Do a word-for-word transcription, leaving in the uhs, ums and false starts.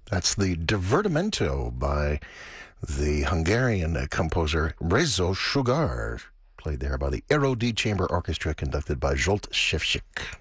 That's the Divertimento by the Hungarian uh, composer Rezo Sugar, played there by the Aero D Chamber Orchestra, conducted by Zsolt Szewczyk.